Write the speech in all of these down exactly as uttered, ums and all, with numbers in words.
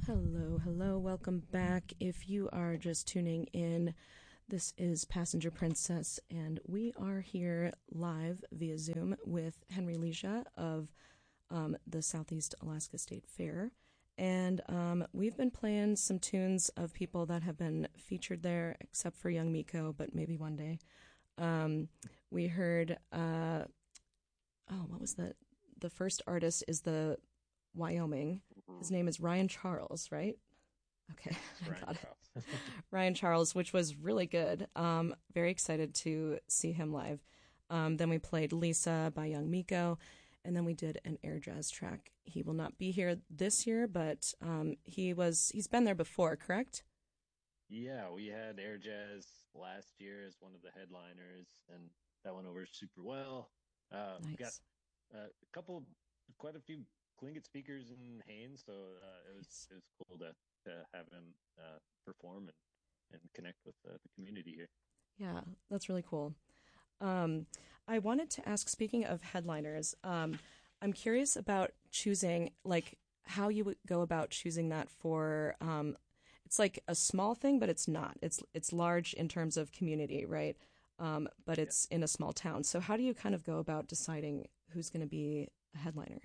Hello, hello, welcome back. If you are just tuning in, this is Passenger Princess, and we are here live via Zoom with Henry Leisha of um, the Southeast Alaska State Fair. And um, we've been playing some tunes of people that have been featured there, except for Young Miko, but maybe one day. Um, we heard, uh, oh, what was that? The first artist is the Wyoming. His name is Ryan Charles, right? Okay, Yes, I Ryan got it. Charles. Ryan Charles, which was really good. Um, very excited to see him live. Um, then we played Lisa by Young Miko, and then we did an air jazz track. He will not be here this year, but um, he was he's been there before, correct? Yeah, we had Air Jazz last year as one of the headliners, and that went over super well. Uh, we got Nice, uh, a couple, quite a few Klingit speakers in Haines, so uh, it was nice. it was cool to to have him uh, perform and and connect with uh, the community here. Yeah, that's really cool. Um, I wanted to ask, speaking of headliners, um, I'm curious about choosing, like, how you would go about choosing that for, um, it's like a small thing, but it's not. It's it's large in terms of community, right? Um, but Yeah. it's in a small town. So how do you kind of go about deciding who's going to be a headliner?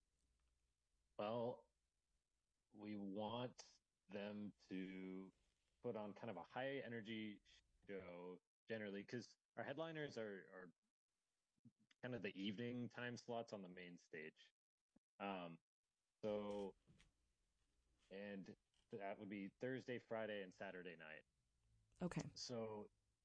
Well, we want them to put on kind of a high energy show generally because our headliners are are kind of the evening time slots on the main stage. Um, so, and that would be Thursday, Friday, and Saturday night. Okay. So,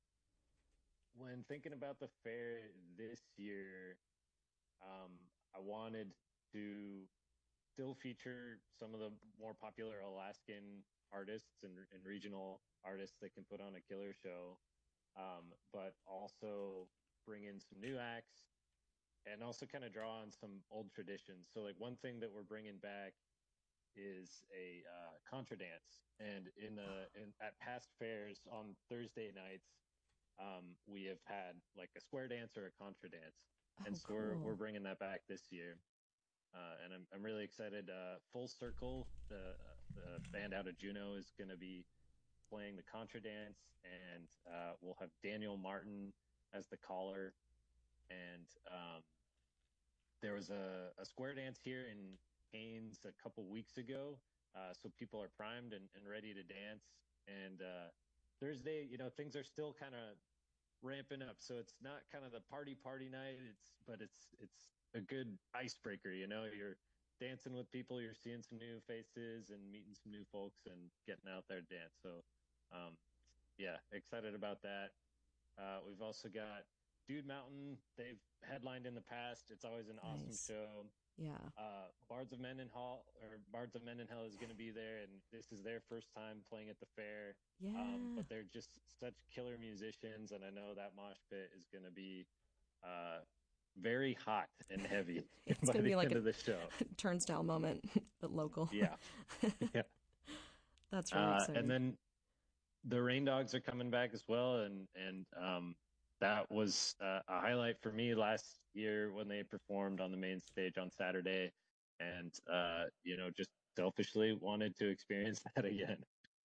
when thinking about the fair this year, um, I wanted to still feature some of the more popular Alaskan artists and, and regional artists that can put on a killer show, um, but also bring in some new acts and also kind of draw on some old traditions. So, like one thing that we're bringing back is a uh, contra dance, and in the in at past fairs on Thursday nights, um, we have had like a square dance or a contra dance, and Oh, so we're we're cool. bringing that back this year, uh, and I'm I'm really excited. Uh, Full Circle, the uh, the band out of Juneau, is going to be playing the contra dance, and uh, we'll have Daniel Martin as the caller, and um, there was a, a square dance here in Haines a couple weeks ago. Uh, so people are primed and, and ready to dance. And uh, Thursday, you know, things are still kind of ramping up. So it's not kind of the party party night. It's but it's it's a good icebreaker. You know, you're dancing with people, you're seeing some new faces and meeting some new folks and getting out there to dance. So um, yeah, excited about that. Uh, we've also got Dude Mountain. They've headlined in the past. It's always an awesome Nice. show. Yeah. Uh, Bards of Mendenhall or Bards of Mendenhall is going to be there, and this is their first time playing at the fair. Um, Yeah. but they're just such killer musicians, and I know that mosh pit is going to be uh, very hot and heavy It's by going to the be like end a of the show. turnstile moment, but local. Yeah, yeah. That's really Uh, and exciting. then the Rain Dogs are coming back as well, and and um, that was uh, a highlight for me last year when they performed on the main stage on Saturday, and uh, you know, just selfishly wanted to experience that again.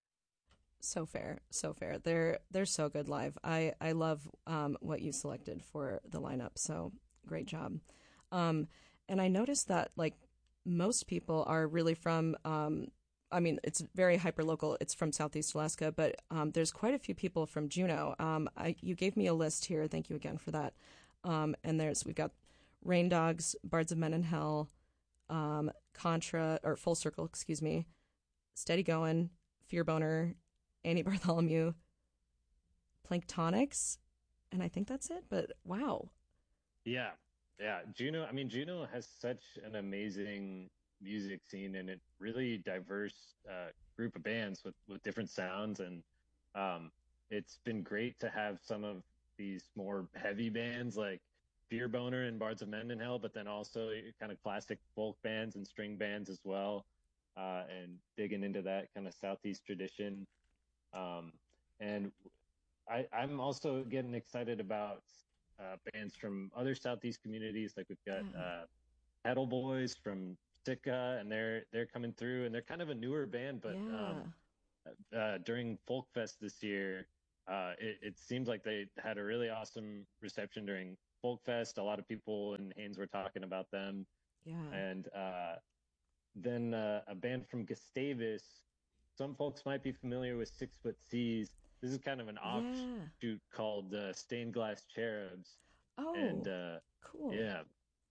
So fair, so fair. They're they're so good live. I I love um, what you selected for the lineup. So great job. Um, and I noticed that like most people are really from. Um, I mean, it's very hyper local. It's from Southeast Alaska, but um, there's quite a few people from Juneau. Um, I you gave me a list here. Thank you again for that. Um, and there's we've got Rain Dogs, Bards of Men in Hell, um, Contra or Full Circle, excuse me, Steady Going, Fear Boner, Annie Bartholomew, Planktonics, and I think that's it. But wow, Yeah, yeah. Juneau, I mean, Juneau has such an amazing music scene and a really diverse uh, group of bands with with different sounds, and um, it's been great to have some of these more heavy bands like Fear Boner and Bards of Mendenhall, but then also kind of classic folk bands and string bands as well, uh, and digging into that kind of Southeast tradition. Um, and I, I'm also getting excited about uh, bands from other Southeast communities. Like we've got yeah, uh, Pedal Boys from Sika, and they're they're coming through, and they're kind of a newer band, but um, Yeah. uh, during Folk Fest this year, uh, it, it seemed like they had a really awesome reception during Folk Fest. A lot of people in Haynes were talking about them, Yeah. and uh, then uh, a band from Gustavus. Some folks might be familiar with Six Foot Seas. This is kind of an Yeah. offshoot called uh, Stained Glass Cherubs, and Oh, uh, cool. yeah,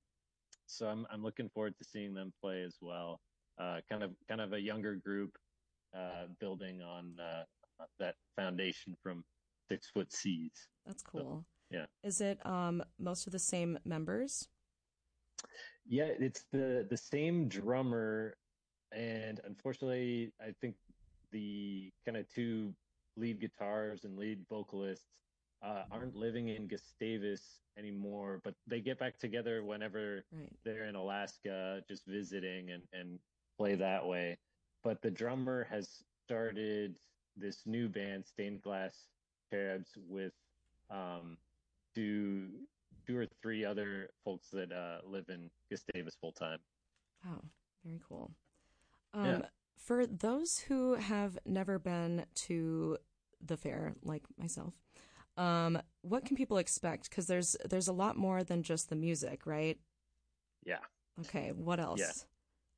so I'm I'm looking forward to seeing them play as well. Uh, kind of kind of a younger group, uh, building on uh, that foundation from Six Foot Seas. That's So cool. yeah, Is it um most of the same members? yeah, it's the the same drummer, and unfortunately, I think the kind of two lead guitars and lead vocalists uh, aren't living in Gustavus anymore, but they get back together whenever Right. they're in Alaska, just visiting and, and play that way. But the drummer has started this new band, Stained Glass Cherubs, with um, two two or three other folks that uh, live in Gustavus full time. Wow. Very cool. Yeah. Um, for those who have never been to the fair, like myself, um, what can people expect? Because there's there's a lot more than just the music, right? Yeah. Okay, what Yeah. else?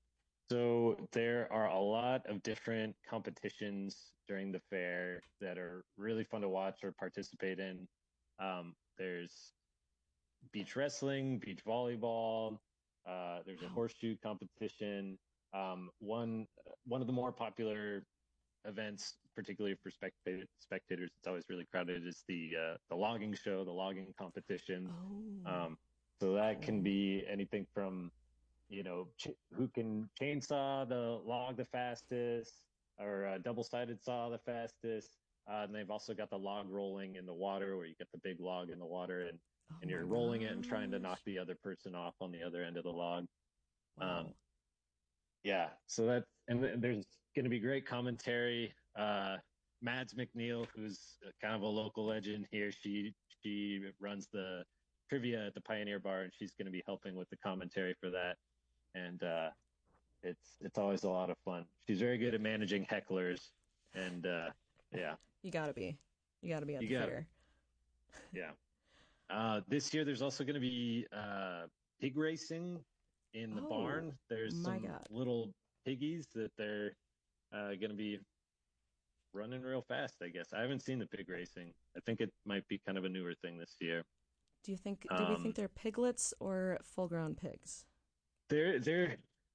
So there are a lot of different competitions during the fair that are really fun to watch or participate in. Um, there's beach wrestling, beach volleyball. Uh, there's a Wow. horseshoe competition. Um, one one of the more popular events, particularly for spectat- spectators, it's always really crowded. Is the uh, the logging show, the logging competition. Oh, Um, so that can cool. be anything from you know, ch- who can chainsaw the log the fastest or uh, double-sided saw the fastest. Uh, and they've also got the log rolling in the water where you get the big log in the water and, Oh and my you're rolling it and trying to knock gosh. the other person off on the other end of the log. Um, Wow. yeah, so that, and th- there's going to be great commentary. Uh, Mads McNeil, who's kind of a local legend here, she she runs the trivia at the Pioneer Bar, and she's going to be helping with the commentary for that. And uh, it's it's always a lot of fun. She's very good at managing hecklers, and uh, yeah, You gotta be. You gotta be at you the got fair. yeah. Uh, this year, there's also going to be uh, pig racing in the Oh barn. There's my some God. little piggies that they're uh, going to be running real fast. I guess I haven't seen the pig racing. I think it might be kind of a newer thing this year. Do you think, do we think Um, they're piglets or full grown pigs? they're they're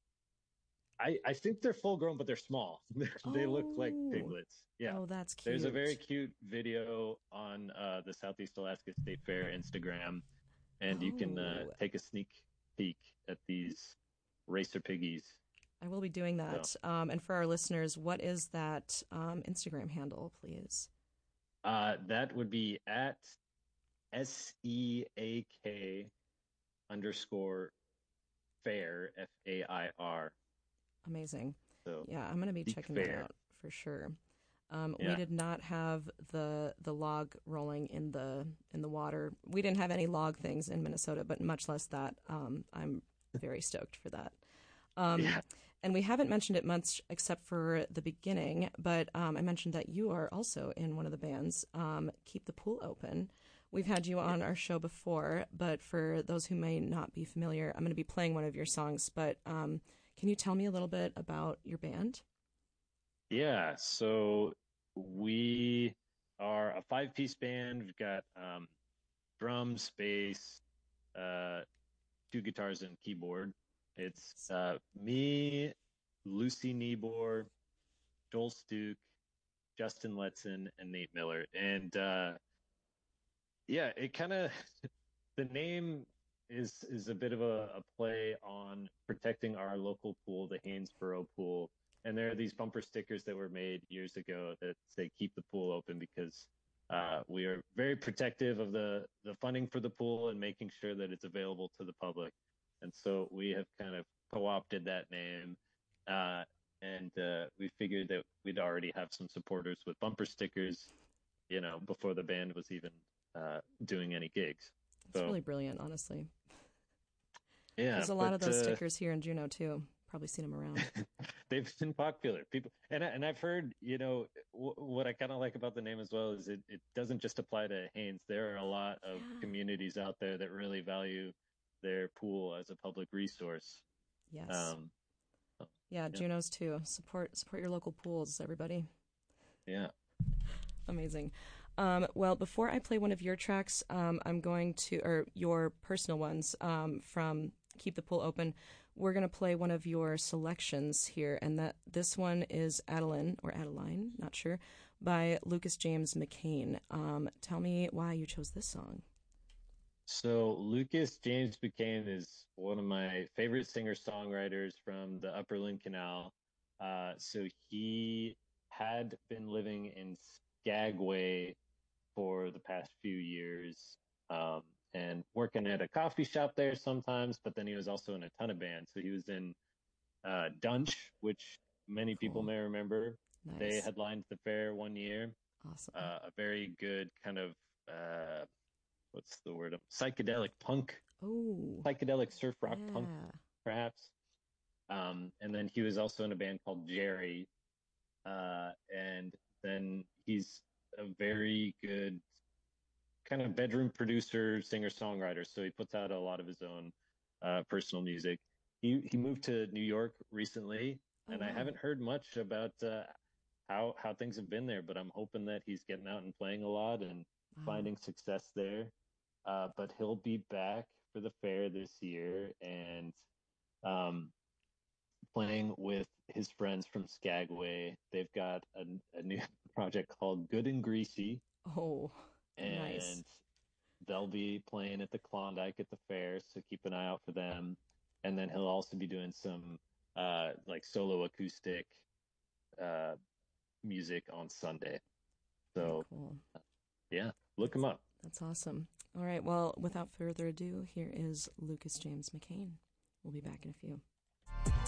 I, I think they're full grown, but they're small. They look like Oh, piglets. Yeah. oh, that's There's a very cute. cute video on uh, the Southeast Alaska State Fair Instagram, and you can uh, Oh, take a sneak peek at these racer piggies. I will be doing So that. Um, and for our listeners, what is that um, Instagram handle, please? uh, that would be at S E A K underscore fair, F A I R. Amazing. So Yeah, I'm going to be Seek checking that Fair. out for sure. Um, we Yeah. did not have the the log rolling in the in the water. We didn't have any log things in Minnesota, but much less that. Um, I'm very stoked for that. Um, Yeah. and we haven't mentioned it much except for the beginning, but um, I mentioned that you are also in one of the bands, um, Keep the Pool Open. We've had you on Yes. our show before, but for those who may not be familiar, I'm going to be playing one of your songs. But um, can you tell me a little bit about your band? Yeah, so we are a five-piece band. We've got um, drums, bass, uh, two guitars, and keyboard. It's uh, me, Lucy Niebuhr, Joel Stuke, Justin Letson, and Nate Miller. And uh, yeah, it kind of the name is is a bit of a, a play on protecting our local pool, the Haynesboro pool. And there are these bumper stickers that were made years ago that say "Keep the pool open" because uh, we are very protective of the the funding for the pool and making sure that it's available to the public. And so we have kind of co-opted that name, uh, and uh, we figured that we'd already have some supporters with bumper stickers, you know, before the band was even uh, doing any gigs. It's So really brilliant, honestly. yeah, There's a lot but of those uh, stickers here in Juneau too. probably seen them around. They've been popular. People, and I- and I've heard, you know, w what I kind of like about the name as well is it it doesn't just apply to Haynes. There are a lot of Yeah. communities out there that really value their pool as a public resource. Yes. Um, so, Yeah, yeah, Junos too. Support support your local pools, everybody. yeah. Amazing. Um, well, before I play one of your tracks, um, I'm going to, or your personal ones um, from Keep the Pool Open, we're going to play one of your selections here. And that this one is Adeline, or Adeline, not sure, by Lucas James McCain. Um, tell me why you chose this song. So Lucas James McCain is one of my favorite singer-songwriters from the Upper Lynn Canal. Uh, so he had been living in Skagway for the past few years, um, and working at a coffee shop there sometimes, but then he was also in a ton of bands. So he was in uh, Dunch, which many people Cool. may remember. They Nice. headlined the fair one year. Awesome. Uh, a very good kind of uh, what's the word? Psychedelic punk, Oh, psychedelic surf rock punk, yeah. perhaps. Um, and then he was also in a band called Jerry. Uh, and then he's a very good kind of bedroom producer, singer songwriter. So he puts out a lot of his own uh, personal music. He he moved to New York recently, Oh, and I wow. haven't heard much about uh, how how things have been there. But I'm hoping that he's getting out and playing a lot and Wow. finding success there. Uh, but he'll be back for the fair this year and um, playing with his friends from Skagway. They've got a, a new project called Good and Greasy, Oh, nice. and they'll be playing at the Klondike at the fair, so keep an eye out for them. And then he'll also be doing some uh, like solo acoustic uh, music on Sunday. Very So cool. yeah, look him That's up. that's awesome. All right. Well, without further ado, here is Lucas James McCain. We'll be back in a few.